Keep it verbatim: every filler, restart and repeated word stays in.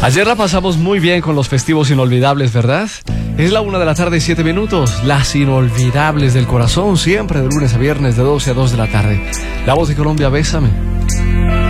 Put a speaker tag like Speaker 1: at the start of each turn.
Speaker 1: Ayer la pasamos muy bien con los festivos inolvidables, ¿verdad? Es la una de la tarde y siete minutos. Las inolvidables del corazón, siempre de lunes a viernes de doce a dos de la tarde. La Voz de Colombia, bésame.